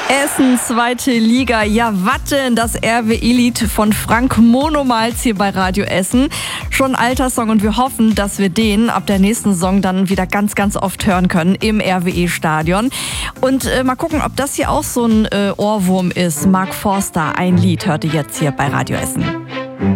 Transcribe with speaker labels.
Speaker 1: Essen, zweite Liga. Ja, Watte, das RWE-Lied von Frank Monomals hier bei Radio Essen. Schon ein alter Song und wir hoffen, dass wir den ab der nächsten Saison dann wieder ganz, ganz oft hören können im RWE-Stadion. Und mal gucken, ob das hier auch so ein Ohrwurm ist. Mark Forster, ein Lied, hört ihr jetzt hier bei Radio Essen.